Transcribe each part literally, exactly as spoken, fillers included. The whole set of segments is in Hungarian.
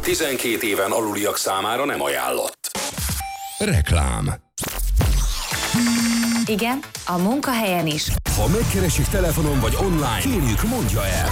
tizenkét éven aluliak számára nem ajánlott. Reklám. Igen, a munkahelyen is. Ha megkeresik telefonon vagy online, kérjük, mondja el.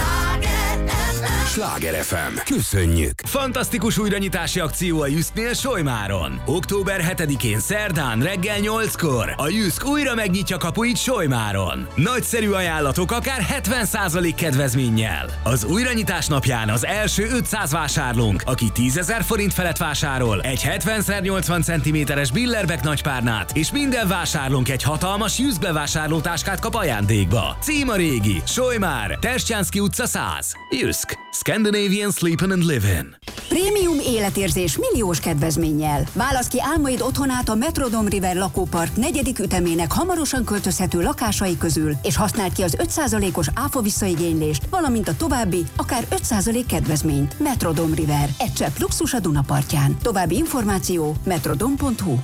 Sláger ef em. Köszönjük! Fantasztikus újranyitási akció a Jysknél Solymáron. október hetedikén szerdán reggel nyolckor a Jysk újra megnyitja kapuit Solymáron. Nagyszerű ajánlatok akár hetven százalék kedvezménnyel. Az újranyitás napján az első ötszáz vásárlónk, aki tízezer forint felett vásárol, egy hetven szer nyolcvan centiméteres Billerbeck nagypárnát, és minden vásárlónk egy hatalmas Jysk bevásárlótáskát kap ajándékba. Cím a régi, Solymár, Terstjánszky utca száz. Jysk. Scandinavian Sleepin' and Livin'. Prémium életérzés milliós kedvezménnyel. Válasz ki álmaid otthonát a Metrodome River lakópark negyedik ütemének hamarosan költözhető lakásai közül, és használd ki az öt százalékos áfa visszaigénylést, valamint a további, akár öt százalék kedvezményt. Metrodome River. Egy csepp luxus a Dunapartján. További információ metrodome pont hu.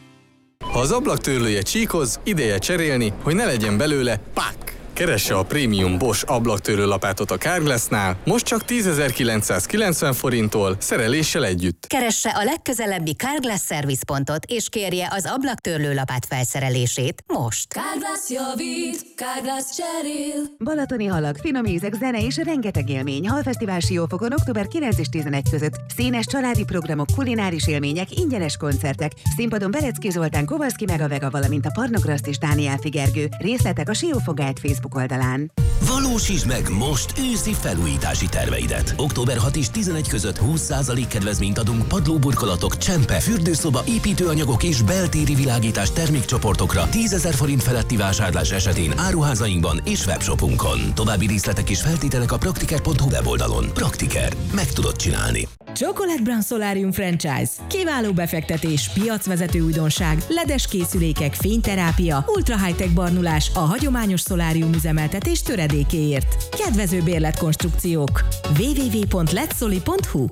Ha az ablaktörlője csíkoz, ideje cserélni, hogy ne legyen belőle pák! Keresse a prémium Bosch ablaktörlő lapátot a Carglassnál, most csak tízezer-kilencszázkilencven forinttól, szereléssel együtt. Keresse a legközelebbi Carglass szervizpontot, és kérje az ablaktörlő lapát felszerelését most. Carglass javít, Carglass cserél. Balatoni halak, finom ízek, zene és rengeteg élmény. Halfesztivál Siófokon október kilenc és tizenegy között. Színes családi programok, kulináris élmények, ingyenes koncertek. Színpadon Berecki Zoltán, Kovalszki Mega Vega, valamint a Parnograszt és Dániel Figergő. Részletek a Siófok Guide Facebook oldalán. Valósítsd meg most őszi felújítási terveidet. október hatodika és tizenegy között húsz százalék kedvezményt adunk padlóburkolatok, csempe, fürdőszoba, építőanyagok és beltéri világítás termékcsoportokra tízezer forint feletti vásárlás esetén áruházainkban és webshopunkon. További részletek és feltételek a praktiker pont hu weboldalon. Praktiker. Meg tudod csinálni. Chocolate Brand Solarium Franchise. Kiváló befektetés, piacvezető újdonság, ledes készülékek, fényterápia, ultra high-tech barnulás a hagyományos szolárium üzemeltetés töredékéért. Kedvező bérletkonstrukciók. double-u double-u double-u pont letsoli pont hu.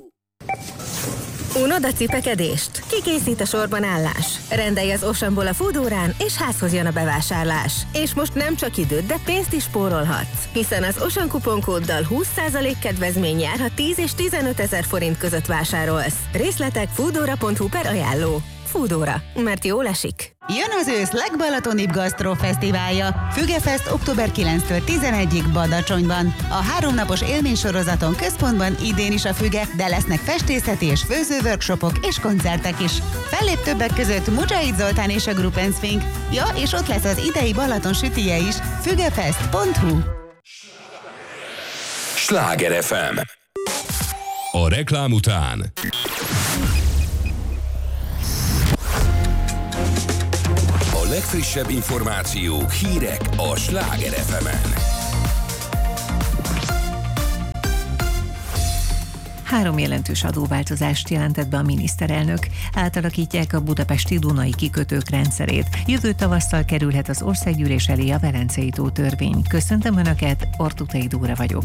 Unod a cipekedést? Kikészít a sorban állás? Rendelj az Oceanból a Foodórán, és házhoz jön a bevásárlás. És most nem csak időt, de pénzt is spórolhatsz. Hiszen az Ocean kuponkóddal húsz százalék kedvezmény jár, ha tíz és tizenöt ezer forint között vásárolsz. Részletek foodora pont hu per ajánló. Foodóra, mert jól esik. Jön az ősz legbalatonibb gasztrofesztiválja. Fügefest október kilencedikétől tizenegyedikéig Badacsonyban. A háromnapos élménysorozaton központban idén is a Füge, de lesznek festészeti és főzőworkshopok és koncertek is. Fellép többek között Mujahid Zoltán és a Group and Swing. Ja, és ott lesz az idei Balaton sütije is. fügefest pont hu. Sláger ef em. A reklám után a legfrissebb információk, hírek a Sláger ef emen. Három jelentős adóváltozást jelentett be a miniszterelnök. Átalakítják a budapesti Dunai kikötők rendszerét. Jövő tavasszal kerülhet az országgyűlés elé a Velencei tó törvény. Köszöntöm Önöket, Ortutai Dóra vagyok.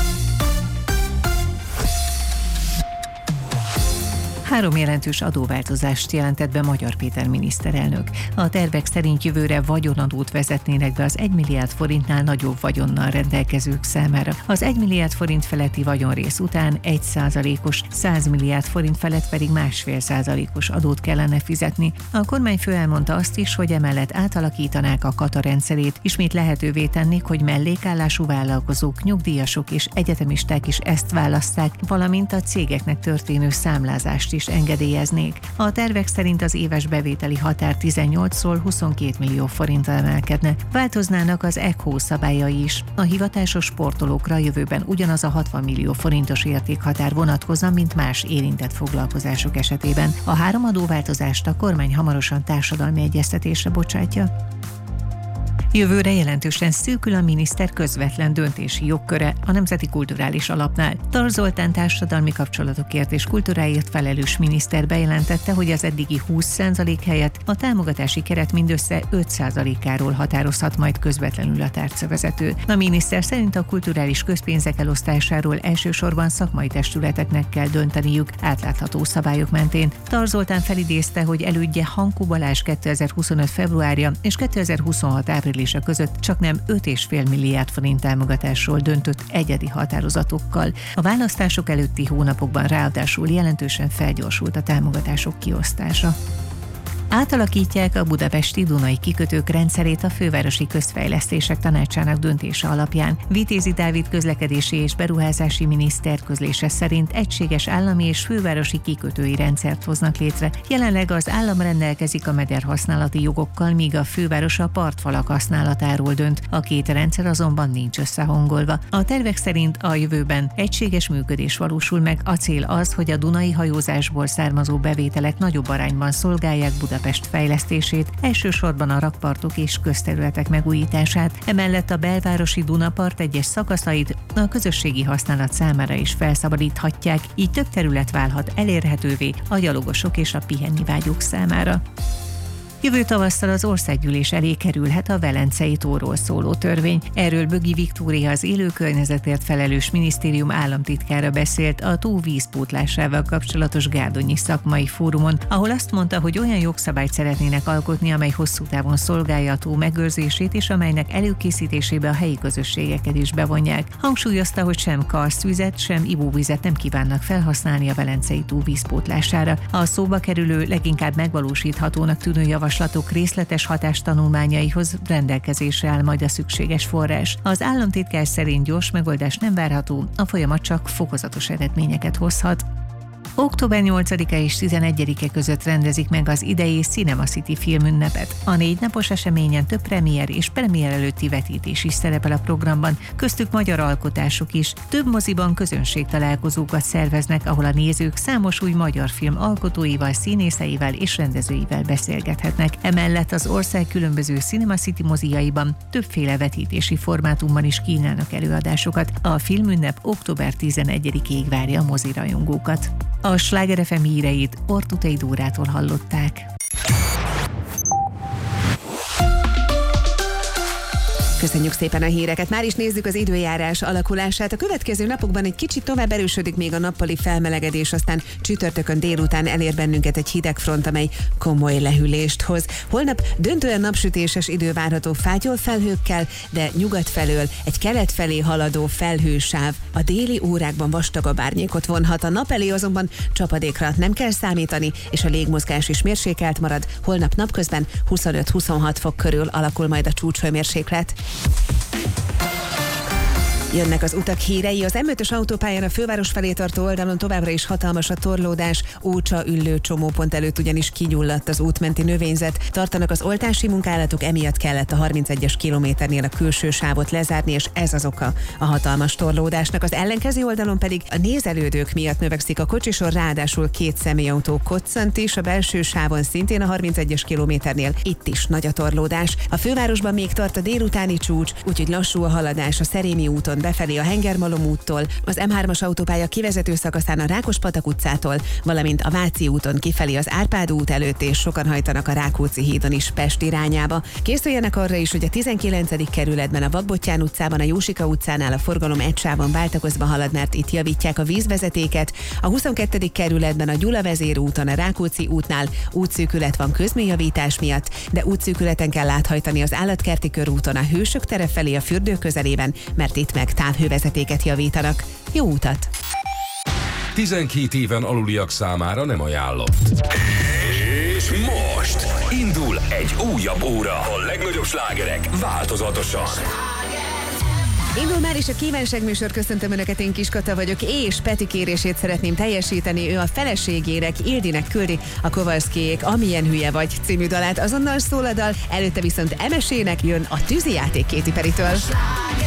Három jelentős adóváltozást jelentett be Magyar Péter miniszterelnök. A tervek szerint jövőre vagyonadót vezetnének be az egy milliárd forintnál nagyobb vagyonnal rendelkezők számára. Az egy milliárd forint feletti vagyonrész után egy százalékos, száz milliárd forint felett pedig másfél százalékos adót kellene fizetni. A kormányfő elmondta azt is, hogy emellett átalakítanák a kata rendszerét, ismét lehetővé tennék, hogy mellékállású vállalkozók, nyugdíjasok és egyetemisták is ezt válasszák, valamint a cégeknek történő számlázást is engedélyeznék. A tervek szerint az éves bevételi határ tizennyolcról huszonkét millió forintra emelkedne. Változnának az e cé o szabályai is. A hivatásos sportolókra jövőben ugyanaz a hatvan millió forintos értékhatár vonatkozna, mint más érintett foglalkozások esetében. A három adóváltozást a kormány hamarosan társadalmi egyeztetésre bocsátja. Jövőre jelentősen szűkül a miniszter közvetlen döntési jogköre a Nemzeti Kulturális Alapnál. Tar Zoltán társadalmi kapcsolatokért és kultúráért felelős miniszter bejelentette, hogy az eddigi húsz százalék helyett a támogatási keret mindössze öt százalékáról határozhat majd közvetlenül a tárcavezető. A miniszter szerint a kulturális közpénzek elosztásáról elsősorban szakmai testületeknek kell dönteniük átlátható szabályok mentén. Tar Zoltán felidézte, hogy elődje Hankó Balázs kétezer-huszonöt februárja és kétezer-huszonhat április áprilisa között csaknem öt egész öt milliárd forint támogatásról döntött egyedi határozatokkal. A választások előtti hónapokban ráadásul jelentősen felgyorsult a támogatások kiosztása. Átalakítják a budapesti Dunai kikötők rendszerét a Fővárosi Közfejlesztések Tanácsának döntése alapján. Vitézi Dávid közlekedési és beruházási miniszter közlése szerint egységes állami és fővárosi kikötői rendszert hoznak létre. Jelenleg az állam rendelkezik a meder használati jogokkal, míg a főváros a partfalak használatáról dönt. A két rendszer azonban nincs összehangolva. A tervek szerint a jövőben egységes működés valósul meg. A cél az, hogy a dunai hajózásból származó bevételek nagyobb arányban szolgálják Budapest Budapest fejlesztését, elsősorban a rakpartok és közterületek megújítását, emellett a belvárosi Dunapart egyes szakaszait a közösségi használat számára is felszabadíthatják, így több terület válhat elérhetővé a gyalogosok és a pihennivágyók számára. Jövő tavasszal az országgyűlés elé kerülhet a Velencei tóról szóló törvény. Erről Bögi Viktória, az élő környezetért felelős minisztérium államtitkára beszélt a tó vízpótlásával kapcsolatos gárdonyi szakmai fórumon, ahol azt mondta, hogy olyan jogszabályt szeretnének alkotni, amely hosszú távon szolgálja a tó megőrzését, és amelynek előkészítésébe a helyi közösségeket is bevonják. Hangsúlyozta, hogy sem karsztvizet, sem ivóvizet nem kívánnak felhasználni a Velencei tó vízpótlására. A szóba kerülő, leginkább megvalósíthatónak tűnő javaslatok részletes hatástanulmányaihoz rendelkezésre áll majd a szükséges forrás. Az államtitkár szerint gyors megoldás nem várható, a folyamat csak fokozatos eredményeket hozhat. október nyolcadika és tizenegyedike között rendezik meg az idei Cinema City filmünnepet. A négy napos eseményen több premier és premier előtti vetítés is szerepel a programban, köztük magyar alkotások is. Több moziban közönségtalálkozókat szerveznek, ahol a nézők számos új magyar film alkotóival, színészeivel és rendezőivel beszélgethetnek. Emellett az ország különböző Cinema City moziaiban többféle vetítési formátumban is kínálnak előadásokat. A filmünnep október tizenegyedikéig várja a mozirajongókat. A Sláger ef em híreit Ortutai Dórától hallották. Köszönjük szépen a híreket. Már is nézzük az időjárás alakulását. A következő napokban egy kicsit tovább erősödik még a nappali felmelegedés, aztán csütörtökön délután elér bennünket egy hideg front, amely komoly lehűlést hoz. Holnap döntően napsütéses idő várható fátyol felhőkkel, de nyugat felől egy kelet felé haladó felhősáv a déli órákban vastagabb árnyékot vonhat. A nap elé azonban csapadékra nem kell számítani, és a légmozgás is mérsékelt marad. Holnap napközben huszonöt-huszonhat fok körül alakul majd a csúcshőmérséklet. Jönnek az utak hírei. Az em ötös autópályán a főváros felé tartó oldalon továbbra is hatalmas a torlódás. Ócsa Üllő csomópont előtt ugyanis kigyulladt az útmenti növényzet. Tartanak az oltási munkálatok, emiatt kellett a harmincegyes kilométernél a külső sávot lezárni, és ez az oka a hatalmas torlódásnak. Az ellenkező oldalon pedig a nézelődők miatt növekszik a kocsisor, ráadásul két személyautó koccant is a belső sávon, szintén a harmincegyes kilométernél. Itt is nagy a torlódás. A fővárosban még tart a délutáni csúcs, úgyhogy lassú a haladás a Szerémi úton befelé a Hengermalom úttól, az em hármas autópálya kivezető szakaszán a Rákospatak utcától, valamint a Váci úton kifelé az Árpád út előtt, és sokan hajtanak a Rákóczi hídon is Pest irányába. Készüljenek arra is, hogy a tizenkilencedik kerületben, a Vakbottyán utcában, a Jósika utcánál a forgalom egy sávon váltakozva halad, mert itt javítják a vízvezetéket. A huszonkettedik kerületben, a Gyula vezér úton, a Rákóczi útnál útszűkület van közműjavítás miatt, de útszűkületen kell áthajtani az Állatkerti körúton a Hősök tere felé a fürdő közelében, mert itt meg távhővezetéket javítanak. Jó utat! tizenkét éven aluliak számára nem ajánlott. És most indul egy újabb óra. A legnagyobb slágerek változatosan. Indul már is a kívánság műsor, köszöntöm Önöket, én Kis Kata vagyok, és Peti kérését szeretném teljesíteni. Ő a feleségének, Ildinek küldi a Kovalszkijék Amilyen hülye vagy című dalát. Azonnal szól a dal, előtte viszont Emesének jön a tűzijáték Katy Perrytől.